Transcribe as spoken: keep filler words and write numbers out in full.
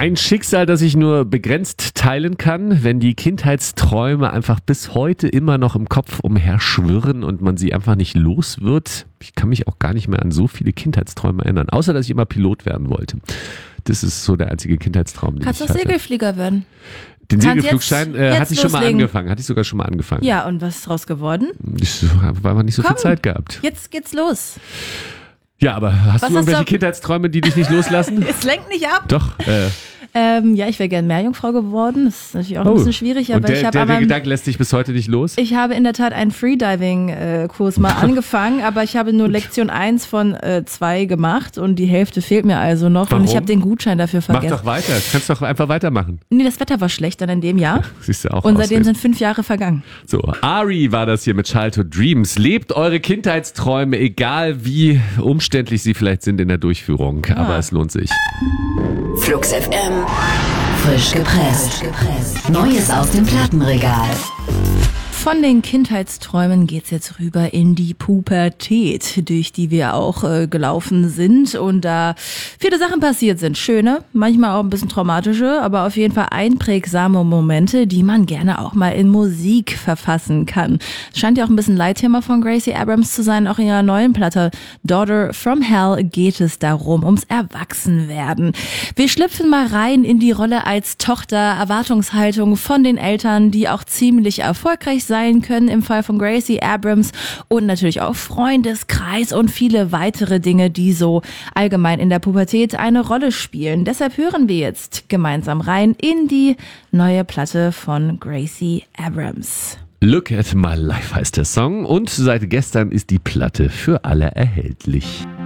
Ein Schicksal, das ich nur begrenzt teilen kann, wenn die Kindheitsträume einfach bis heute immer noch im Kopf umherschwirren und man sie einfach nicht los wird. Ich kann mich auch gar nicht mehr an so viele Kindheitsträume erinnern, außer dass ich immer Pilot werden wollte. Das ist so der einzige Kindheitstraum, den Kannst ich du hatte. Segelflieger werden? Den Kannst Segelflugschein jetzt- äh, jetzt hatte ich schon mal loslegen. angefangen, hatte ich sogar schon mal angefangen. Ja, und was ist draus geworden? Ich habe einfach nicht so Komm. viel Zeit gehabt. Jetzt geht's los. Ja, aber hast Was du hast irgendwelche du- Kindheitsträume, die dich nicht loslassen? Es lenkt nicht ab. Doch. Äh, Ähm, ja, ich wäre gern Meerjungfrau geworden. Das ist natürlich auch ein oh. bisschen schwierig, Und aber der, ich habe der, aber der Gedanke lässt dich bis heute nicht los? ich habe in der Tat einen Freediving-Kurs mal angefangen, aber ich habe nur Lektion eins von äh, zwei gemacht und die Hälfte fehlt mir also noch Warum? und ich habe den Gutschein dafür Mach vergessen. doch weiter. Du kannst doch einfach weitermachen. Nee, das Wetter war schlecht dann in dem Jahr Siehst du auch und aus, seitdem ey. sind fünf Jahre vergangen. So, Ari war das hier mit Childhood Dreams. Lebt eure Kindheitsträume, egal wie umständlich sie vielleicht sind in der Durchführung. Aber es lohnt sich. Flux F M. Frisch gepresst. Neues aus dem Plattenregal. Von den Kindheitsträumen geht's jetzt rüber in die Pubertät, durch die wir auch äh, gelaufen sind und da viele Sachen passiert sind. Schöne, manchmal auch ein bisschen traumatische, aber auf jeden Fall einprägsame Momente, die man gerne auch mal in Musik verfassen kann. Es scheint ja auch ein bisschen Leitthema von Gracie Abrams zu sein. Auch in ihrer neuen Platte Daughter from Hell geht es darum, ums Erwachsenwerden. Wir schlüpfen mal rein in die Rolle als Tochter, Erwartungshaltung von den Eltern, die auch ziemlich erfolgreich sein können im Fall von Gracie Abrams und natürlich auch Freundeskreis und viele weitere Dinge, die so allgemein in der Pubertät eine Rolle spielen. Deshalb hören wir jetzt gemeinsam rein in die neue Platte von Gracie Abrams. Look at My Life heißt der Song und seit gestern ist die Platte für alle erhältlich.